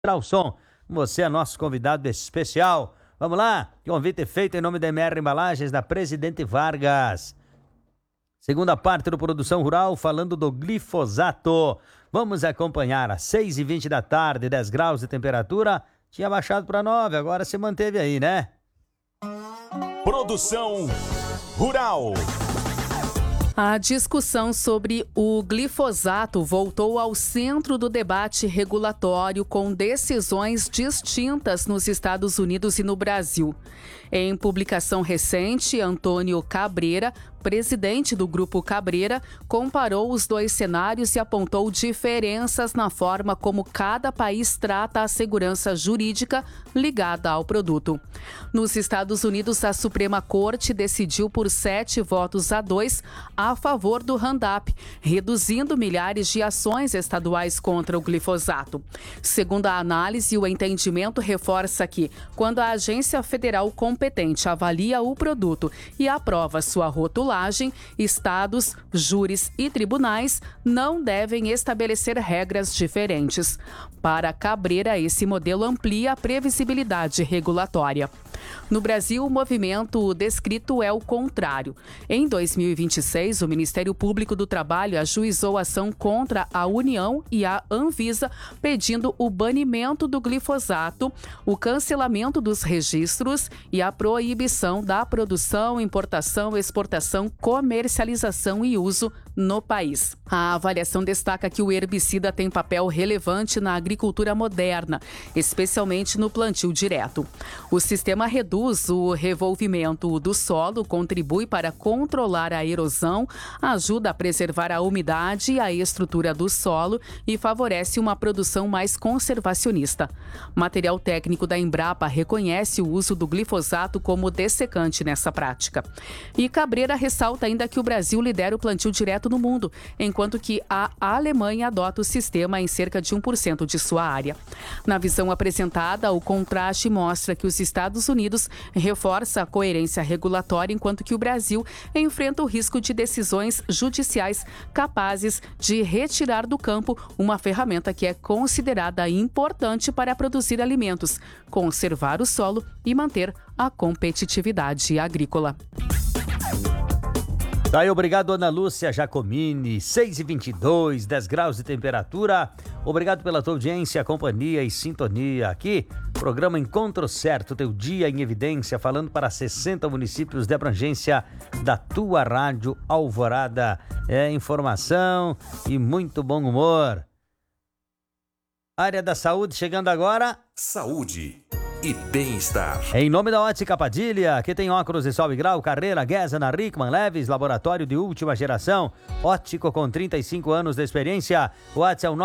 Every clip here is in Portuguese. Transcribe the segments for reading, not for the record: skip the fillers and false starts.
O som, você é nosso convidado especial. Vamos lá, convite feito em nome da MR Embalagens da Presidente Vargas. Segunda parte do Produção Rural, falando do glifosato. Vamos acompanhar às 6h20 da tarde, 10 graus de temperatura. Tinha baixado para 9, agora se manteve aí, né? Produção Rural. A discussão sobre o glifosato voltou ao centro do debate regulatório com decisões distintas nos Estados Unidos e no Brasil. Em publicação recente, Antônio Cabreira, presidente do Grupo Cabreira, comparou os dois cenários e apontou diferenças na forma como cada país trata a segurança jurídica ligada ao produto. Nos Estados Unidos, a Suprema Corte decidiu por 7-2 a favor do Roundup, reduzindo milhares de ações estaduais contra o glifosato. Segundo a análise, o entendimento reforça que, quando a agência federal competente avalia o produto e aprova sua rotulagem, estados, júris e tribunais não devem estabelecer regras diferentes. Para Cabreira, esse modelo amplia a previsibilidade regulatória. No Brasil, o movimento descrito é o contrário. Em 2026, o Ministério Público do Trabalho ajuizou ação contra a União e a Anvisa, pedindo o banimento do glifosato, o cancelamento dos registros e a proibição da produção, importação, exportação, comercialização e uso no país. A avaliação destaca que o herbicida tem papel relevante na agricultura moderna, especialmente no plantio direto. O sistema reduz o revolvimento do solo, contribui para controlar a erosão, ajuda a preservar a umidade e a estrutura do solo e favorece uma produção mais conservacionista. Material técnico da Embrapa reconhece o uso do glifosato como dessecante nessa prática. E Cabreira ressalta ainda que o Brasil lidera o plantio direto no mundo, enquanto que a Alemanha adota o sistema em cerca de 1% de sua área. Na visão apresentada, o contraste mostra que os Estados Unidos reforça a coerência regulatória, enquanto que o Brasil enfrenta o risco de decisões judiciais capazes de retirar do campo uma ferramenta que é considerada importante para produzir alimentos, conservar o solo e manter a competitividade agrícola. Tá aí, obrigado Ana Lúcia Jacomini, 6h22, 10 graus de temperatura. Obrigado pela tua audiência, companhia e sintonia aqui. Programa Encontro Certo, teu dia em evidência, falando para 60 municípios de abrangência da tua rádio Alvorada. É informação e muito bom humor. Área da saúde chegando agora. Saúde e bem-estar. Em nome da Ótica Padilha, que tem óculos de sol e grau, Carreira, Guesana, Rickman, Leves, laboratório de última geração, ótico com 35 anos de experiência. O WhatsApp é o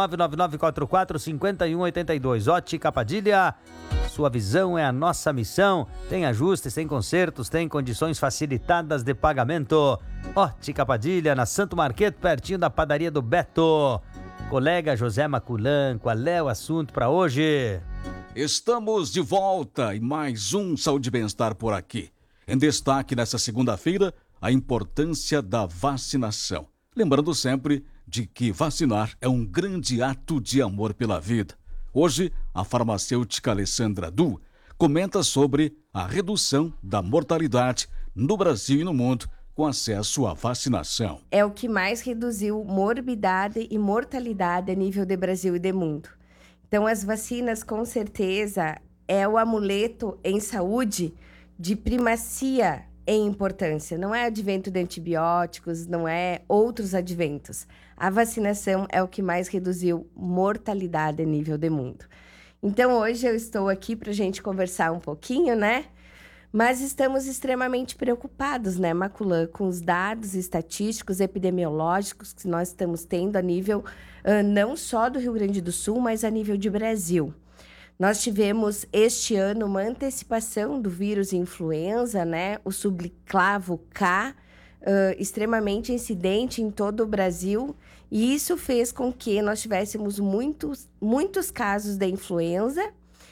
999445182. Ótica Padilha, sua visão é a nossa missão. Tem ajustes, tem consertos, tem condições facilitadas de pagamento. Ótica Padilha, na Santo Marquete, pertinho da padaria do Beto. Colega José Maculan, qual é o assunto para hoje? Estamos de volta e mais um Saúde e Bem-Estar por aqui. Em destaque nessa segunda-feira, a importância da vacinação. Lembrando sempre de que vacinar é um grande ato de amor pela vida. Hoje, a farmacêutica Alessandra Du comenta sobre a redução da mortalidade no Brasil e no mundo com acesso à vacinação. É o que mais reduziu morbidade e mortalidade a nível de Brasil e de mundo. Então, as vacinas, com certeza, é o amuleto em saúde de primacia em importância. Não é advento de antibióticos, não é outros adventos. A vacinação é o que mais reduziu mortalidade a nível de mundo. Então, hoje eu estou aqui para a gente conversar um pouquinho, né? Mas estamos extremamente preocupados, né, Maculan, com os dados estatísticos, epidemiológicos que nós estamos tendo a nível não só do Rio Grande do Sul, mas a nível de Brasil. Nós tivemos este ano uma antecipação do vírus influenza, né, o subclavo K, extremamente incidente em todo o Brasil, e isso fez com que nós tivéssemos muitos casos da influenza,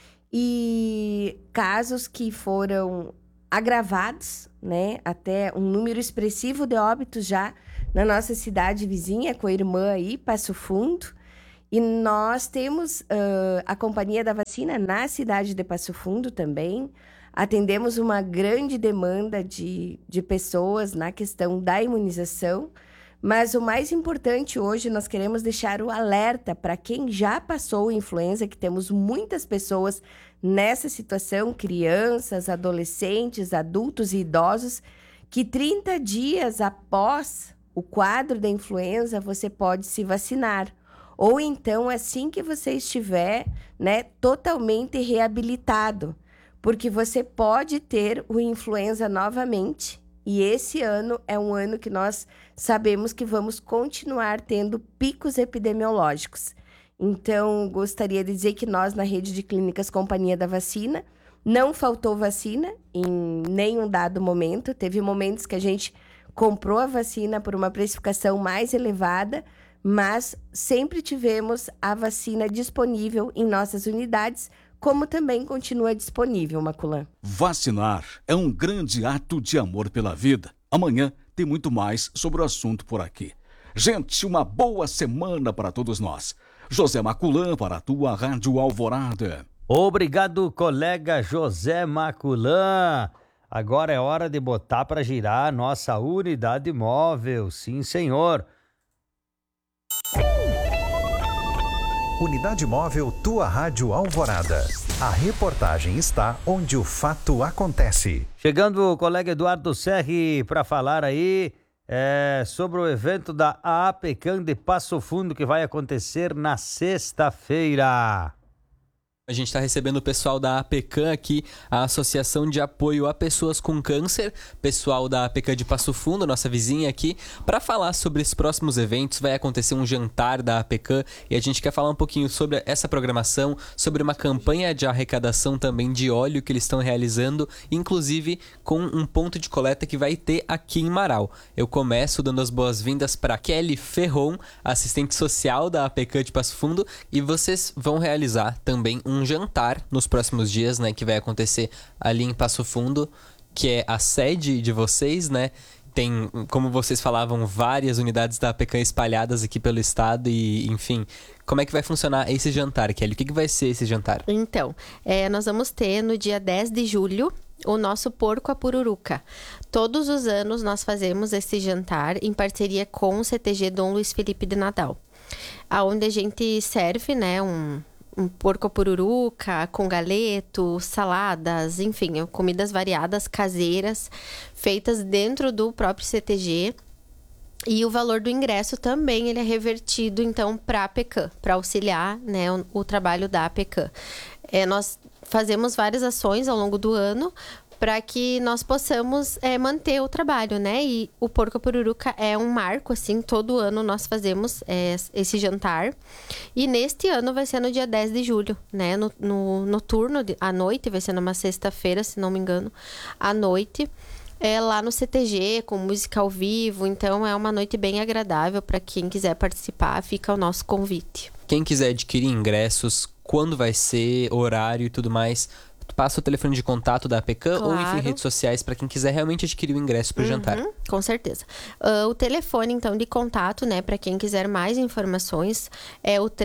e casos que foram agravados, né? Até um número expressivo de óbitos já na nossa cidade vizinha, com a irmã aí, Passo Fundo. E nós temos a Companhia da Vacina na cidade de Passo Fundo também. Atendemos uma grande demanda de pessoas na questão da imunização. Mas o mais importante hoje, nós queremos deixar o alerta para quem já passou influenza, que temos muitas pessoas nessa situação, crianças, adolescentes, adultos e idosos, que 30 dias após o quadro da influenza, você pode se vacinar. Ou então, assim que você estiver, totalmente reabilitado, porque você pode ter o influenza novamente. E esse ano é um ano que nós sabemos que vamos continuar tendo picos epidemiológicos. Então, gostaria de dizer que nós, na rede de clínicas Companhia da Vacina, não faltou vacina em nenhum dado momento. Teve momentos que a gente comprou a vacina por uma precificação mais elevada, mas sempre tivemos a vacina disponível em nossas unidades, como também continua disponível, Maculan. Vacinar é um grande ato de amor pela vida. Amanhã tem muito mais sobre o assunto por aqui. Gente, uma boa semana para todos nós. José Maculan para a tua Rádio Alvorada. Obrigado, colega José Maculan. Agora é hora de botar para girar a nossa unidade móvel. Sim, senhor. Unidade móvel Tua Rádio Alvorada. A reportagem está onde o fato acontece. Chegando o colega Eduardo Serri para falar aí sobre o evento da APECAM de Passo Fundo que vai acontecer na sexta-feira. A gente está recebendo o pessoal da APECAM aqui, a Associação de Apoio a Pessoas com Câncer, pessoal da APECAM de Passo Fundo, nossa vizinha aqui, para falar sobre os próximos eventos. Vai acontecer um jantar da APECAM e a gente quer falar um pouquinho sobre essa programação, sobre uma campanha de arrecadação também de óleo que eles estão realizando, inclusive com um ponto de coleta que vai ter aqui em Marau. Eu começo dando as boas-vindas para Kelly Ferron, assistente social da APECAM de Passo Fundo, e vocês vão realizar também um jantar nos próximos dias, né, que vai acontecer ali em Passo Fundo, que é a sede de vocês, né? Tem, como vocês falavam, várias unidades da APECAM espalhadas aqui pelo estado e, enfim, como é que vai funcionar esse jantar, Kelly? O que vai ser esse jantar? Então, nós vamos ter no dia 10 de julho o nosso Porco à Pururuca. Todos os anos nós fazemos esse jantar em parceria com o CTG Dom Luiz Felipe de Natal, aonde a gente serve, né, um porco à pururuca, com galeto, saladas, enfim, comidas variadas, caseiras, feitas dentro do próprio CTG. E o valor do ingresso também ele é revertido, então, para a APECAM, para auxiliar, né, o trabalho da APECAM. Nós fazemos várias ações ao longo do ano para que nós possamos manter o trabalho, né? E o Porco à Pururuca é um marco, assim, todo ano nós fazemos esse jantar. E neste ano vai ser no dia 10 de julho, né? No turno, à noite, vai ser numa sexta-feira, se não me engano, à noite. Lá no CTG, com música ao vivo. Então, é uma noite bem agradável para quem quiser participar. Fica o nosso convite. Quem quiser adquirir ingressos, quando vai ser, horário e tudo mais, passa o telefone de contato da APECAM, claro, ou enfim, redes sociais, para quem quiser realmente adquirir o ingresso para o jantar. Com certeza. O telefone, então, de contato, né, para quem quiser mais informações, é o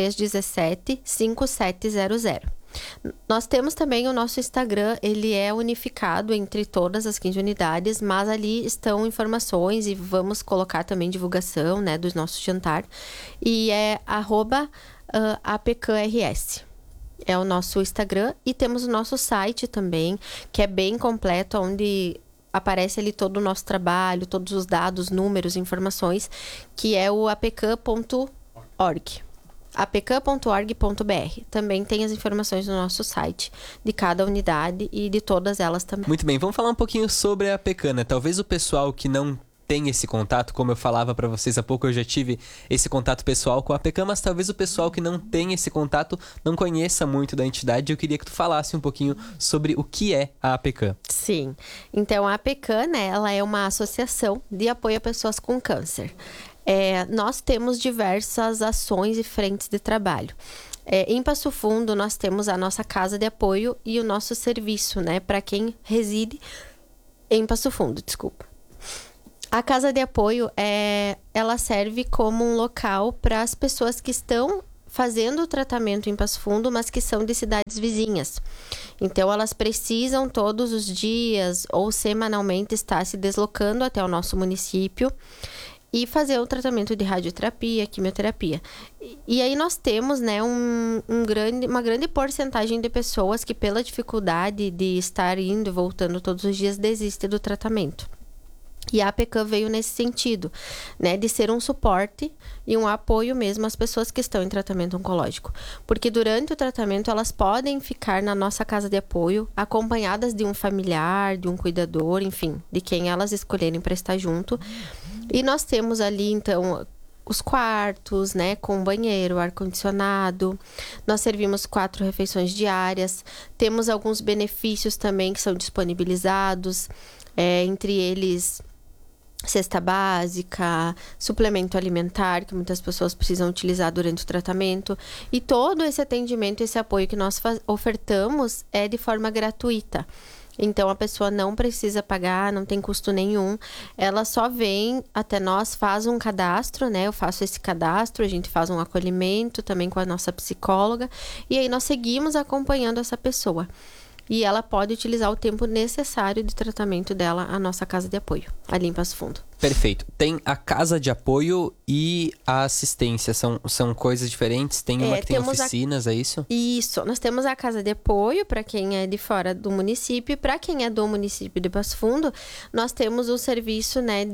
3317-5700. Nós temos também o nosso Instagram, ele é unificado entre todas as 15 unidades, mas ali estão informações e vamos colocar também divulgação, né, do nosso jantar. E é @APECAMRS. É o nosso Instagram, e temos o nosso site também, que é bem completo, onde aparece ali todo o nosso trabalho, todos os dados, números, informações, que é o apecam.org. apecam.org.br. Também tem as informações no nosso site de cada unidade e de todas elas também. Muito bem, vamos falar um pouquinho sobre a APECAM, né? Talvez o pessoal que não tem esse contato, como eu falava para vocês há pouco, eu já tive esse contato pessoal com a APECAM, mas talvez o pessoal que não tem esse contato não conheça muito da entidade. Eu queria que tu falasse um pouquinho sobre o que é a APECAM. Sim, então a APECAM, né, ela é uma associação de apoio a pessoas com câncer. Nós temos diversas ações e frentes de trabalho. Em Passo Fundo, nós temos a nossa casa de apoio e o nosso serviço, né, para quem reside em Passo Fundo, desculpa. A casa de apoio, ela serve como um local para as pessoas que estão fazendo o tratamento em Passo Fundo, mas que são de cidades vizinhas. Então, elas precisam todos os dias ou semanalmente estar se deslocando até o nosso município e fazer o tratamento de radioterapia, quimioterapia. E aí nós temos, né, uma grande porcentagem de pessoas que, pela dificuldade de estar indo e voltando todos os dias, desistem do tratamento. E a APECAM veio nesse sentido, né, de ser um suporte e um apoio mesmo às pessoas que estão em tratamento oncológico. Porque durante o tratamento elas podem ficar na nossa casa de apoio, acompanhadas de um familiar, de um cuidador, enfim, de quem elas escolherem para estar junto. E nós temos ali, então, os quartos, né, com banheiro, ar-condicionado. Nós servimos 4 refeições diárias. Temos alguns benefícios também que são disponibilizados, entre eles cesta básica, suplemento alimentar, que muitas pessoas precisam utilizar durante o tratamento. E todo esse atendimento, esse apoio que nós ofertamos é de forma gratuita. Então, a pessoa não precisa pagar, não tem custo nenhum. Ela só vem até nós, faz um cadastro, né? Eu faço esse cadastro, a gente faz um acolhimento também com a nossa psicóloga. E aí, nós seguimos acompanhando essa pessoa. E ela pode utilizar o tempo necessário de tratamento dela, a nossa casa de apoio, ali em Passo Fundo. Perfeito. Tem a casa de apoio e a assistência. São coisas diferentes? Tem uma que tem oficinas, é isso? Isso. Nós temos a casa de apoio para quem é de fora do município. Para quem é do município de Passo Fundo, nós temos o serviço, né,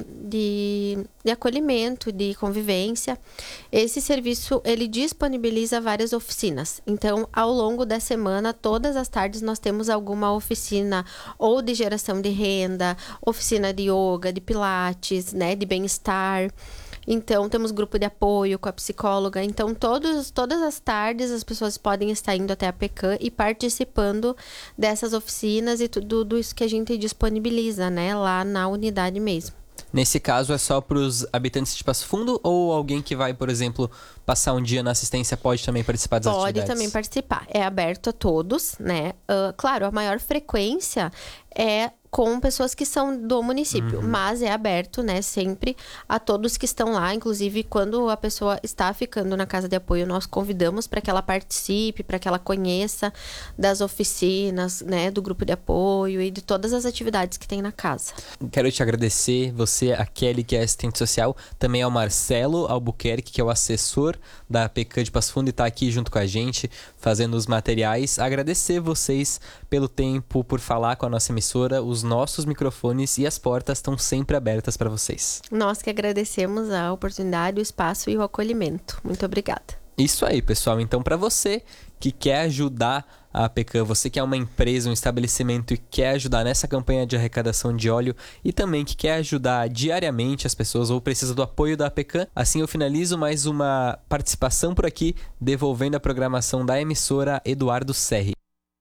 de acolhimento, de convivência. Esse serviço, ele disponibiliza várias oficinas. Então, ao longo da semana, todas as tardes, nós temos alguma oficina ou de geração de renda, oficina de yoga, de pilates, né, de bem-estar. Então, temos grupo de apoio com a psicóloga. Então, todas as tardes, as pessoas podem estar indo até a APECAM e participando dessas oficinas e tudo isso que a gente disponibiliza, né, lá na unidade mesmo. Nesse caso, é só para os habitantes de Passo Fundo ou alguém que vai, por exemplo, passar um dia na assistência pode também participar das atividades? Pode também participar. É aberto a todos, né? Claro, a maior frequência é com pessoas que são do município, mas é aberto, né, sempre a todos que estão lá. Inclusive, quando a pessoa está ficando na casa de apoio, nós convidamos para que ela participe, para que ela conheça das oficinas, né, do grupo de apoio e de todas as atividades que tem na casa. Quero te agradecer, você, a Kelly, que é assistente social, também ao Marcelo Albuquerque, que é o assessor da APECAM de Passo Fundo e está aqui junto com a gente, fazendo os materiais. Agradecer vocês pelo tempo, por falar com a nossa emissora. Os nossos microfones e as portas estão sempre abertas para vocês. Nós que agradecemos a oportunidade, o espaço e o acolhimento. Muito obrigada. Isso aí, pessoal. Então, para você que quer ajudar a APECAM, você que é uma empresa, um estabelecimento e quer ajudar nessa campanha de arrecadação de óleo e também que quer ajudar diariamente as pessoas ou precisa do apoio da APECAM, assim eu finalizo mais uma participação por aqui, devolvendo a programação da emissora Eduardo Serri.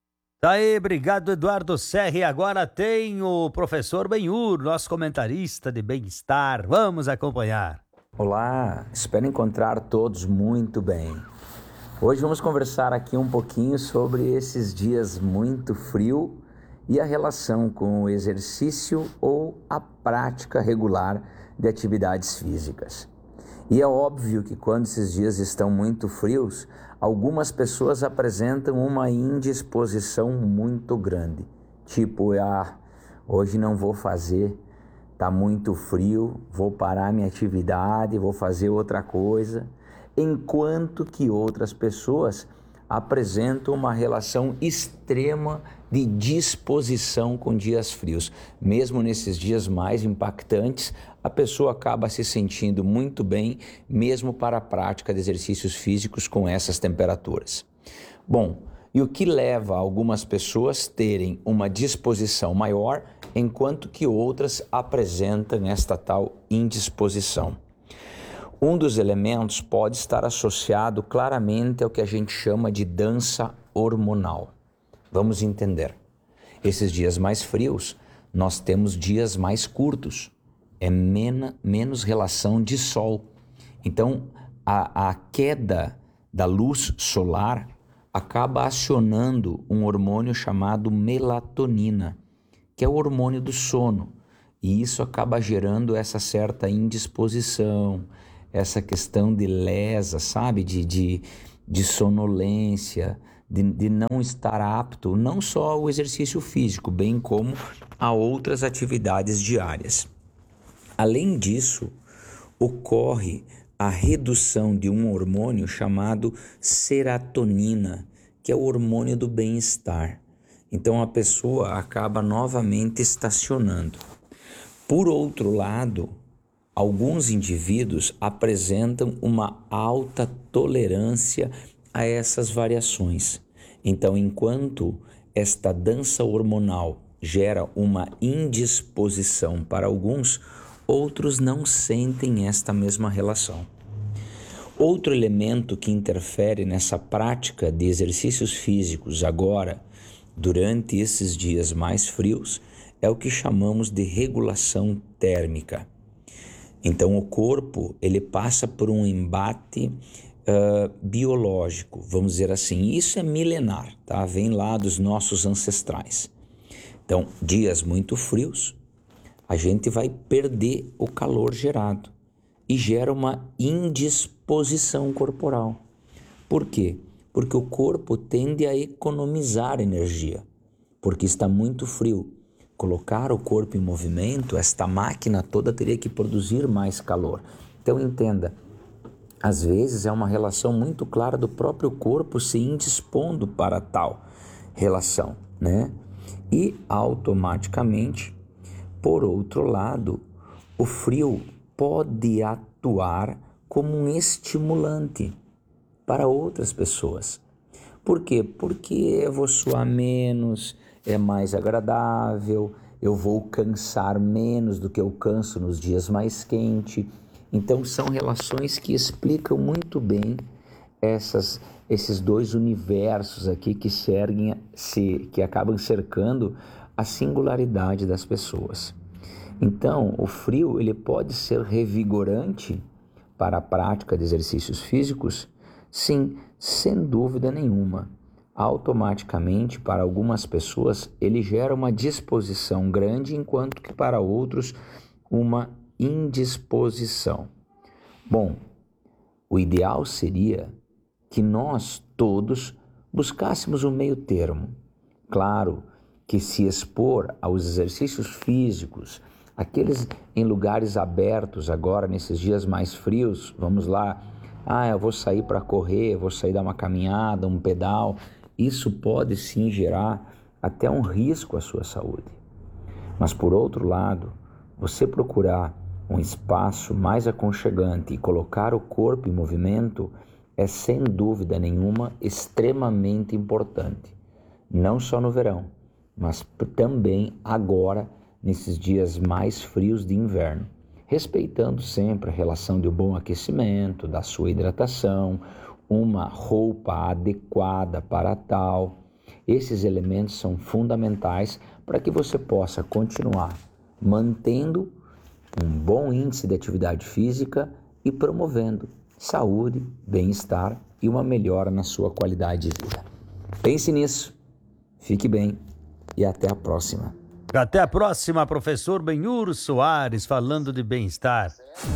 Tá aí, obrigado Eduardo Serri. Agora tem o professor Benhur, nosso comentarista de bem-estar. Vamos acompanhar. Olá, espero encontrar todos muito bem. Hoje vamos conversar aqui um pouquinho sobre esses dias muito frio e a relação com o exercício ou a prática regular de atividades físicas. E é óbvio que quando esses dias estão muito frios, algumas pessoas apresentam uma indisposição muito grande. Tipo, hoje não vou fazer, tá muito frio, vou parar minha atividade, vou fazer outra coisa. Enquanto que outras pessoas apresentam uma relação extrema de disposição com dias frios. Mesmo nesses dias mais impactantes, a pessoa acaba se sentindo muito bem, mesmo para a prática de exercícios físicos com essas temperaturas. Bom, e o que leva algumas pessoas a terem uma disposição maior, enquanto que outras apresentam esta tal indisposição? Um dos elementos pode estar associado claramente ao que a gente chama de dança hormonal. Vamos entender. Esses dias mais frios, nós temos dias mais curtos. É menos relação de sol. Então, a queda da luz solar acaba acionando um hormônio chamado melatonina, que é o hormônio do sono. E isso acaba gerando essa certa indisposição, essa questão de lesa, sabe? De sonolência, de não estar apto, não só ao exercício físico, bem como a outras atividades diárias. Além disso, ocorre a redução de um hormônio chamado serotonina, que é o hormônio do bem-estar. Então a pessoa acaba novamente estacionando. Por outro lado, alguns indivíduos apresentam uma alta tolerância a essas variações. Então, enquanto esta dança hormonal gera uma indisposição para alguns, outros não sentem esta mesma relação. Outro elemento que interfere nessa prática de exercícios físicos agora, durante esses dias mais frios, é o que chamamos de regulação térmica. Então o corpo ele passa por um embate biológico, vamos dizer assim. Isso é milenar, tá? Vem lá dos nossos ancestrais. Então, dias muito frios, a gente vai perder o calor gerado e gera uma indisposição corporal. Por quê? Porque o corpo tende a economizar energia, porque está muito frio. Colocar o corpo em movimento, esta máquina toda teria que produzir mais calor. Então entenda, às vezes é uma relação muito clara do próprio corpo se indispondo para tal relação, né? E automaticamente, por outro lado, o frio pode atuar como um estimulante para outras pessoas. Por quê? Porque eu vou suar menos, é mais agradável, eu vou cansar menos do que eu canso nos dias mais quentes. Então são relações que explicam muito bem esses dois universos aqui que acabam cercando a singularidade das pessoas. Então o frio ele pode ser revigorante para a prática de exercícios físicos? Sim, sem dúvida nenhuma. Automaticamente, para algumas pessoas, ele gera uma disposição grande, enquanto que para outros, uma indisposição. Bom, o ideal seria que nós todos buscássemos um meio termo. Claro que se expor aos exercícios físicos, aqueles em lugares abertos agora, nesses dias mais frios, vamos lá, eu vou sair para correr, vou sair dar uma caminhada, um pedal, isso pode sim gerar até um risco à sua saúde. Mas por outro lado, você procurar um espaço mais aconchegante e colocar o corpo em movimento é sem dúvida nenhuma extremamente importante. Não só no verão, mas também agora, nesses dias mais frios de inverno, respeitando sempre a relação de um bom aquecimento, da sua hidratação, uma roupa adequada para tal. Esses elementos são fundamentais para que você possa continuar mantendo um bom índice de atividade física e promovendo saúde, bem-estar e uma melhora na sua qualidade de vida. Pense nisso, fique bem e até a próxima. Até a próxima, professor Benhur Soares, falando de bem-estar.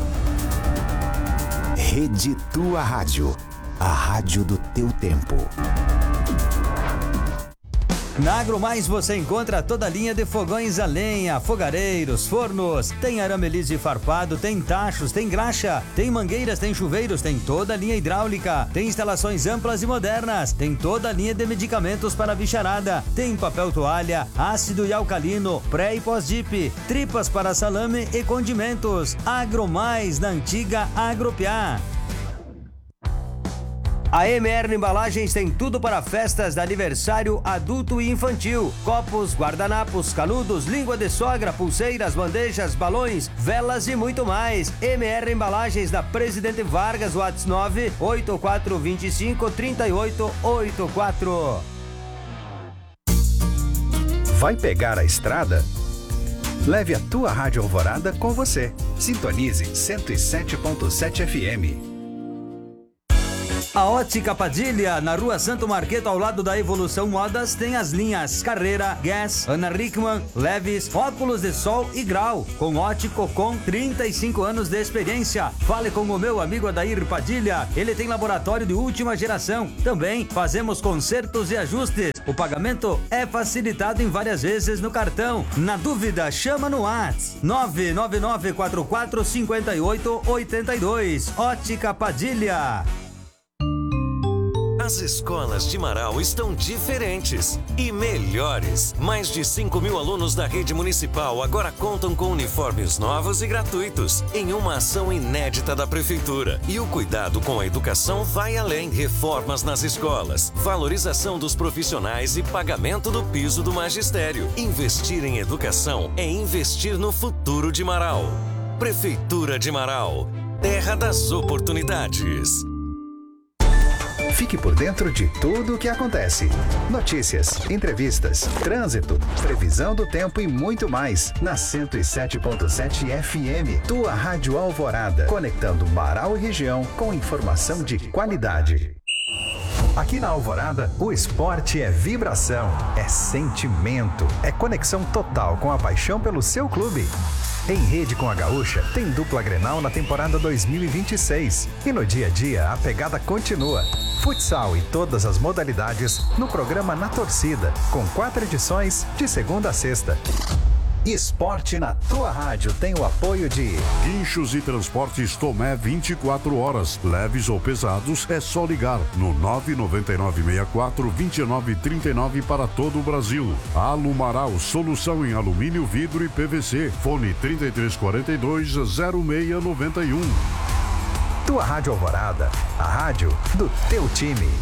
Rede Tua Rádio, a rádio do teu tempo. Na AgroMais você encontra toda a linha de fogões a lenha, fogareiros, fornos, tem arame liso e farpado, tem tachos, tem graxa, tem mangueiras, tem chuveiros, tem toda a linha hidráulica, tem instalações amplas e modernas, tem toda a linha de medicamentos para bicharada, tem papel toalha, ácido e alcalino, pré e pós-dip, tripas para salame e condimentos. AgroMais, na antiga Agropiá. A MR Embalagens tem tudo para festas de aniversário adulto e infantil. Copos, guardanapos, canudos, língua de sogra, pulseiras, bandejas, balões, velas e muito mais. MR Embalagens da Presidente Vargas, WhatsApp 984253884. Vai pegar a estrada? Leve a tua Rádio Alvorada com você. Sintonize 107.7 FM. A Ótica Padilha, na Rua Santo Marqueto, ao lado da Evolução Modas, tem as linhas Carreira, Guess, Ana Rickman, Levis, óculos de sol e grau, com ótico com 35 anos de experiência. Fale com o meu amigo Adair Padilha, ele tem laboratório de última geração. Também fazemos consertos e ajustes. O pagamento é facilitado em várias vezes no cartão. Na dúvida, chama no WhatsApp 999445882. Ótica Padilha. As escolas de Marau estão diferentes e melhores. Mais de 5.000 alunos da rede municipal agora contam com uniformes novos e gratuitos, em uma ação inédita da Prefeitura. E o cuidado com a educação vai além. Reformas nas escolas, valorização dos profissionais e pagamento do piso do magistério. Investir em educação é investir no futuro de Marau. Prefeitura de Marau, terra das oportunidades. Fique por dentro de tudo o que acontece. Notícias, entrevistas, trânsito, previsão do tempo e muito mais. Na 107.7 FM, tua Rádio Alvorada. Conectando Marau e região com informação de qualidade. Aqui na Alvorada, o esporte é vibração, é sentimento, é conexão total com a paixão pelo seu clube. Em rede com a Gaúcha, tem dupla Grenal na temporada 2026. E no dia a dia, a pegada continua. Futsal e todas as modalidades no programa Na Torcida, com 4 edições de segunda a sexta. Esporte na tua rádio tem o apoio de Guinchos e Transportes Tomé 24 horas. Leves ou pesados, é só ligar no 99964-2939 para todo o Brasil. Alumaral, solução em alumínio, vidro e PVC. Fone 3342-0691. Tua Rádio Alvorada, a rádio do teu time.